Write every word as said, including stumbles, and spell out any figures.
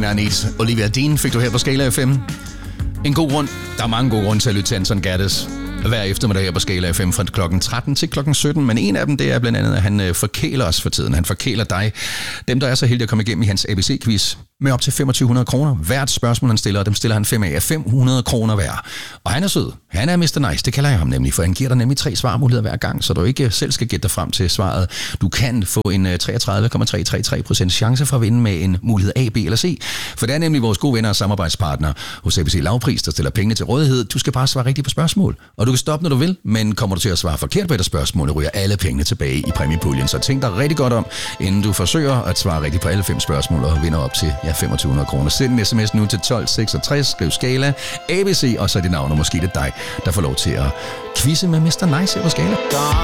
Man Eat. Olivia Dean fik du her på Skala F M. En god grund. Der er mange gode grunde til at lytte til Anton Gerdes hver eftermiddag her på Skala F M fra klokken tretten til klokken sytten. Men en af dem, det er blandt andet, at han forkæler os for tiden. Han forkæler dig. Dem, der er så heldige at komme igennem i hans A B C-quiz med op til femogtyve hundrede kroner. Hvert spørgsmål, han stiller, dem stiller han fem af. fem hundrede kroner hver. Og han er sød. Han er mister Nice. Det kalder jeg ham nemlig, for han giver dig nemlig tre svarmuligheder hver gang, så du ikke selv skal gætte dig frem til svaret. Du kan få en treogtredive komma tre tre tre procent chance for at vinde med en mulighed A, B eller C. For det er nemlig vores gode venner og samarbejdspartnere hos A B C Lavpris, der stiller pengene til rådighed. Du skal bare svare rigtigt på spørgsmål. Og du kan stoppe, når du vil, men kommer du til at svare forkert på et af spørgsmålene, ryger alle pengene tilbage i præmiepuljen. Så tænk dig rigtig godt om, inden du forsøger at svare rigtigt på alle fem spørgsmål og vinder op til ja, femogtyve hundrede kroner. Send en sms nu til tolv seksogtres, skriv Skala, A B C, og så er dit navn, og måske det er dig, der får lov til at quizze med mister Nice her på Skala.